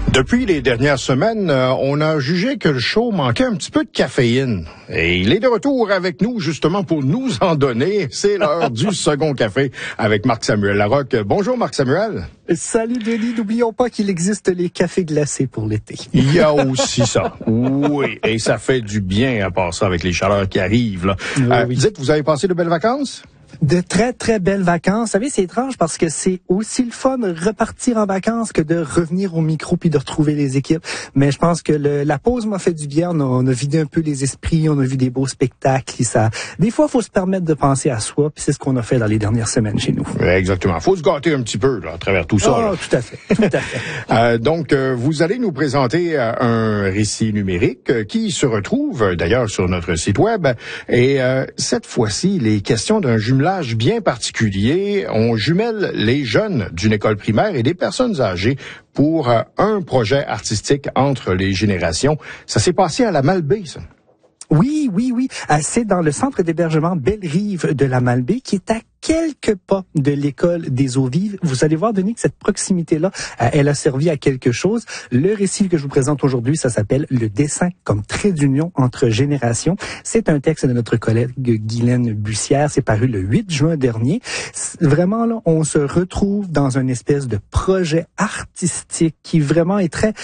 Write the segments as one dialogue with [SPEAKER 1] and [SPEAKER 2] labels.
[SPEAKER 1] Depuis les dernières semaines, on a jugé que le show manquait un petit peu de caféine. Et il est de retour avec nous justement pour nous en donner. C'est l'heure du second café avec Marc-Samuel Larocque. Bonjour Marc-Samuel.
[SPEAKER 2] Salut Denis, n'oublions pas qu'il existe les cafés glacés pour l'été.
[SPEAKER 1] Il y a aussi ça. Oui, et ça fait du bien à part ça avec les chaleurs qui arrivent. Là.
[SPEAKER 2] Oui.
[SPEAKER 1] Dites, vous avez passé de belles vacances?
[SPEAKER 2] De très, très belles vacances. Vous savez, c'est étrange parce que c'est aussi le fun de repartir en vacances que de revenir au micro puis de retrouver les équipes. Mais je pense que la pause m'a fait du bien. On a vidé un peu les esprits, on a vu des beaux spectacles. Des fois, il faut se permettre de penser à soi, puis c'est ce qu'on a fait dans les dernières semaines chez nous.
[SPEAKER 1] Exactement. Faut se gâter un petit peu là, à travers tout ça.
[SPEAKER 2] Ah, tout à fait. Tout à fait.
[SPEAKER 1] Donc, vous allez nous présenter un récit numérique qui se retrouve d'ailleurs sur notre site web. Et cette fois-ci, il est question d'un jumelage bien particulier. On jumelle les jeunes d'une école primaire et des personnes âgées pour un projet artistique entre les générations. Ça s'est passé à la Malbaie, ça.
[SPEAKER 2] Oui. C'est dans le centre d'hébergement Belle-Rive de la Malbaie, qui est à quelques pas de l'école des eaux vives. Vous allez voir, Denis, que cette proximité-là, elle a servi à quelque chose. Le récit que je vous présente aujourd'hui, ça s'appelle « Le dessin comme trait d'union entre générations ». C'est un texte de notre collègue Guylaine Bussière. C'est paru le 8 juin dernier. Vraiment, là, on se retrouve dans une espèce de projet artistique qui vraiment est très,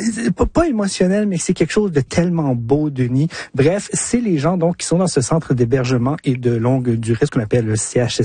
[SPEAKER 2] pas émotionnel, mais c'est quelque chose de tellement beau, Denis. Bref, c'est les gens donc qui sont dans ce centre d'hébergement et de longue durée, ce qu'on appelle le CHSLD.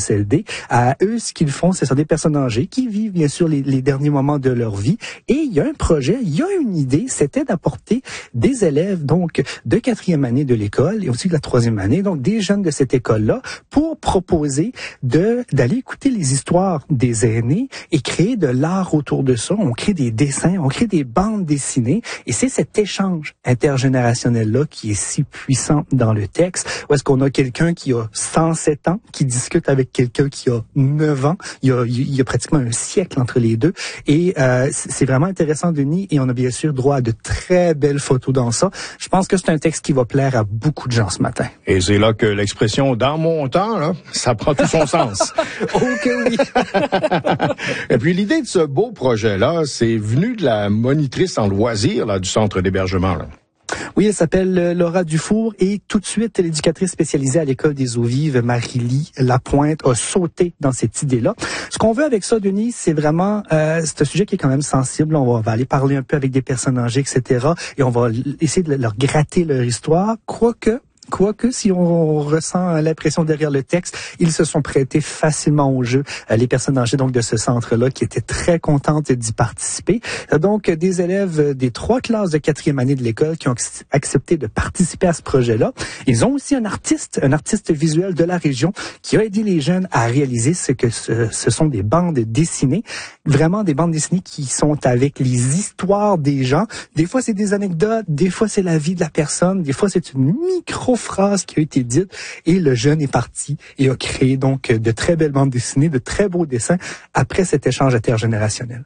[SPEAKER 2] À eux, ce qu'ils font, ce sont des personnes âgées qui vivent bien sûr les derniers moments de leur vie. Et il y a un projet, il y a une idée, c'était d'apporter des élèves donc de 4e année de l'école et aussi de la 3e année, donc des jeunes de cette école-là, pour proposer d'aller écouter les histoires des aînés et créer de l'art autour de ça. On crée des dessins, on crée des bandes dessinées et c'est cet échange intergénérationnel-là qui est si puissant dans le texte. Où est-ce qu'on a quelqu'un qui a 107 ans, qui discute avec quelqu'un qui a 9 ans. Il y a pratiquement un siècle entre les deux. Et c'est vraiment intéressant, Denis, et on a bien sûr droit à de très belles photos dans ça. Je pense que c'est un texte qui va plaire à beaucoup de gens ce matin.
[SPEAKER 1] Et c'est là que l'expression « dans mon temps », là, ça prend tout son sens.
[SPEAKER 2] Oh que oui!
[SPEAKER 1] Et puis l'idée de ce beau projet-là, c'est venu de la monitrice en loisirs là, du centre d'hébergement, là.
[SPEAKER 2] Oui, elle s'appelle Laura Dufour et tout de suite, l'éducatrice spécialisée à l'école des eaux vives, Marie-Lie Lapointe, a sauté dans cette idée-là. Ce qu'on veut avec ça, Denis, c'est vraiment, c'est un sujet qui est quand même sensible. On va aller parler un peu avec des personnes âgées, etc. Et on va essayer de leur gratter leur histoire, Quoique, si on ressent l'impression derrière le texte, ils se sont prêtés facilement au jeu, les personnes âgées donc de ce centre-là, qui étaient très contentes d'y participer. Donc, des élèves des 3 classes de 4e année de l'école qui ont accepté de participer à ce projet-là. Ils ont aussi un artiste visuel de la région, qui a aidé les jeunes à réaliser ce sont des bandes dessinées. Vraiment des bandes dessinées qui sont avec les histoires des gens. Des fois, c'est des anecdotes, des fois, c'est la vie de la personne, des fois, c'est une micro-phrase qui a été dite et le jeune est parti et a créé donc de très belles bandes dessinées, de très beaux dessins après cet échange intergénérationnel.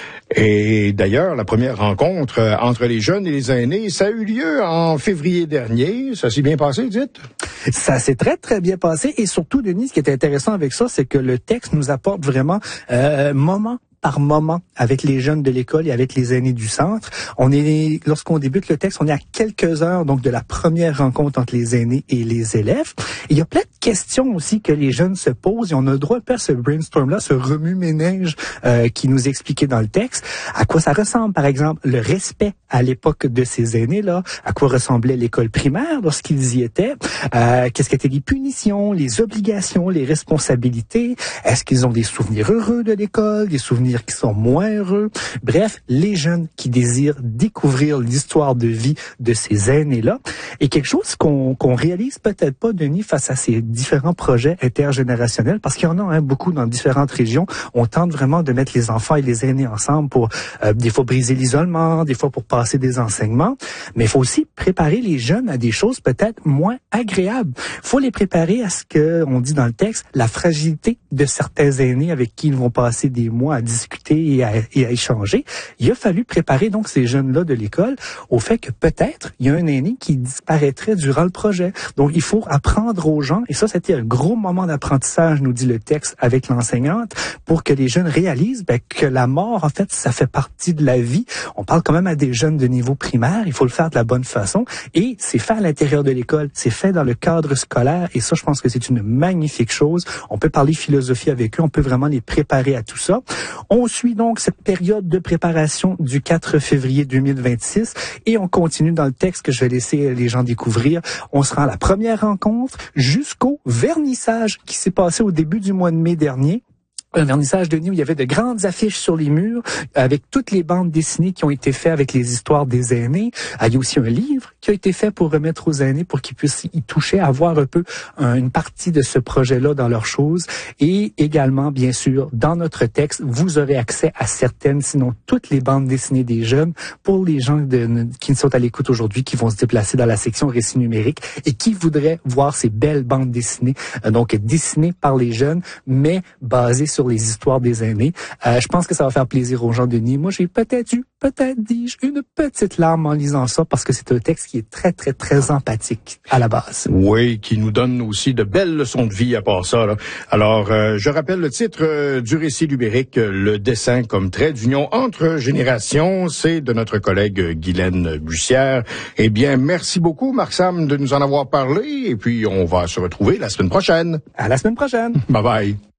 [SPEAKER 1] Et d'ailleurs, la première rencontre entre les jeunes et les aînés, ça a eu lieu en février dernier. Ça s'est bien passé, dites?
[SPEAKER 2] Ça s'est très, très bien passé. Et surtout, Denis, ce qui est intéressant avec ça, c'est que le texte nous apporte vraiment moment par moment avec les jeunes de l'école et avec les aînés du centre. Lorsqu'on débute le texte, on est à quelques heures donc de la première rencontre entre les aînés et les élèves. Et il y a plein de questions aussi que les jeunes se posent et on a le droit un peu à ce brainstorm-là, ce remue-ménage qui nous expliquait dans le texte. À quoi ça ressemble, par exemple, le respect à l'époque de ces aînés-là, à quoi ressemblait l'école primaire lorsqu'ils y étaient, qu'est-ce qu'étaient les punitions, les obligations, les responsabilités, est-ce qu'ils ont des souvenirs heureux de l'école, des souvenirs qui sont moins heureux. Bref, les jeunes qui désirent découvrir l'histoire de vie de ces aînés-là. Et quelque chose qu'on réalise peut-être pas, Denis, face à ces différents projets intergénérationnels, parce qu'il y en a beaucoup dans différentes régions. On tente vraiment de mettre les enfants et les aînés ensemble pour des fois briser l'isolement, des fois pour passer des enseignements. Mais il faut aussi préparer les jeunes à des choses peut-être moins agréables. Il faut les préparer à ce que, on dit dans le texte, la fragilité de certains aînés avec qui ils vont passer des mois à discuter discuter et à échanger. Il a fallu préparer donc ces jeunes-là de l'école au fait que peut-être il y a un aîné qui disparaîtrait durant le projet. Donc, il faut apprendre aux gens, et ça, c'était un gros moment d'apprentissage, nous dit le texte avec l'enseignante, pour que les jeunes réalisent que la mort, en fait, ça fait partie de la vie. On parle quand même à des jeunes de niveau primaire, il faut le faire de la bonne façon, et c'est fait à l'intérieur de l'école, c'est fait dans le cadre scolaire, et ça, je pense que c'est une magnifique chose. On peut parler philosophie avec eux, on peut vraiment les préparer à tout ça. On suit donc cette période de préparation du 4 février 2026, et on continue dans le texte que je vais laisser les gens découvrir. On se rend à la première rencontre jusqu'au vernissage qui s'est passé au début du mois de mai dernier. Un vernissage de nuit où il y avait de grandes affiches sur les murs avec toutes les bandes dessinées qui ont été faites avec les histoires des aînés. Il y a aussi un livre qui a été fait pour remettre aux aînés pour qu'ils puissent y toucher, avoir un peu une partie de ce projet-là dans leurs choses. Et également, bien sûr, dans notre texte, vous aurez accès à certaines, sinon toutes les bandes dessinées des jeunes pour les gens qui sont à l'écoute aujourd'hui, qui vont se déplacer dans la section récits numériques et qui voudraient voir ces belles bandes dessinées, donc dessinées par les jeunes, mais basées sur les histoires des aînés. Je pense que ça va faire plaisir aux gens de Denis. Moi, j'ai peut-être dis-je, une petite larme en lisant ça parce que c'est un texte qui est très, très, très empathique à la base.
[SPEAKER 1] Oui, qui nous donne aussi de belles leçons de vie à part ça, là. Alors, je rappelle le titre du récit numérique, Le dessin comme trait d'union entre générations. C'est de notre collègue Guylaine Bussière. Eh bien, merci beaucoup, Marc-Sam, de nous en avoir parlé. Et puis, on va se retrouver la semaine prochaine.
[SPEAKER 2] À la semaine prochaine.
[SPEAKER 1] Bye bye.